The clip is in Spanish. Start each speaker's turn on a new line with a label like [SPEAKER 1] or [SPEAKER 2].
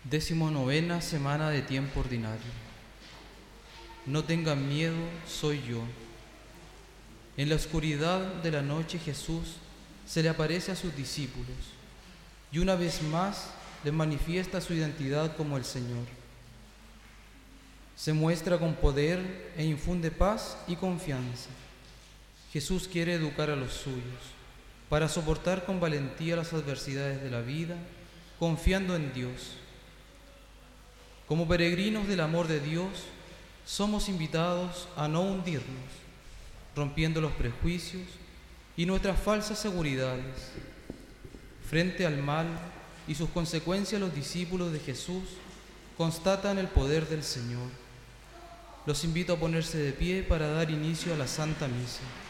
[SPEAKER 1] 19ª semana de tiempo ordinario. No tengan miedo, soy yo. En la oscuridad de la noche Jesús se le aparece a sus discípulos y una vez más les manifiesta su identidad como el Señor. Se muestra con poder e infunde paz y confianza. Jesús quiere educar a los suyos para soportar con valentía las adversidades de la vida, confiando en Dios. Como peregrinos del amor de Dios, somos invitados a no hundirnos, rompiendo los prejuicios y nuestras falsas seguridades. Frente al mal y sus consecuencias, los discípulos de Jesús constatan el poder del Señor. Los invito a ponerse de pie para dar inicio a la Santa Misa.